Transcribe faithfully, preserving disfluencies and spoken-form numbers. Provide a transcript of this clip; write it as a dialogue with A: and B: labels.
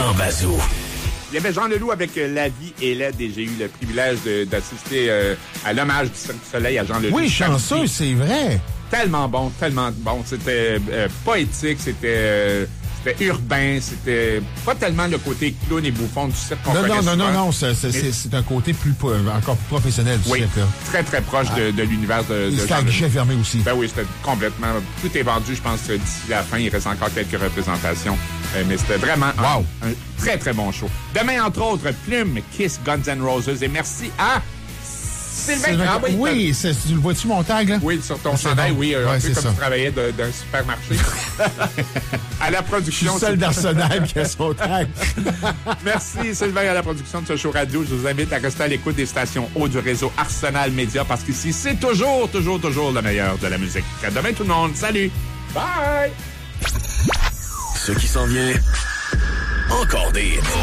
A: Grand Bazou.
B: Il y avait Jean Leloup avec euh, La vie est laide et j'ai eu le privilège de, d'assister euh, à l'hommage du Cirque du Soleil à Jean Leloup.
C: Oui, chanceux, c'est vrai.
B: Tellement bon, tellement bon. C'était euh, poétique, c'était... Euh, C'était urbain, c'était pas tellement le côté clown et bouffon du cirque qu'on
C: Non,
B: connaît
C: non, non,
B: souvent.
C: non, non, c'est, c'est, c'est, c'est un côté plus, encore plus professionnel du
B: oui,
C: cirque. Là.
B: très, très proche
C: ah.
B: de, de l'univers de, de
C: C'était à guichet fermé aussi.
B: Ben oui, c'était complètement... Tout est vendu, je pense, d'ici la fin. Il reste encore quelques représentations. Euh, mais c'était vraiment
C: wow.
B: un, un très, très bon show. Demain, entre autres, Plume, Kiss, Guns N' Roses. Et merci à... Sylvain,
C: Sylvain
B: ah, oui,
C: oui c'est, tu le vois-tu, mon tag, là?
B: Oui, sur ton chandail, oui, un
C: ouais,
B: peu comme
C: ça.
B: tu travaillais de, d'un supermarché. À la production...
C: Je suis seul d'Arsenal qui a son tag.
B: Merci, Sylvain, à la production de ce show radio. Je vous invite à rester à l'écoute des stations haut du réseau Arsenal Média parce qu'ici, c'est toujours, toujours, toujours le meilleur de la musique. À demain, tout le monde. Salut! Bye!
A: Ce qui s'en vient, encore des...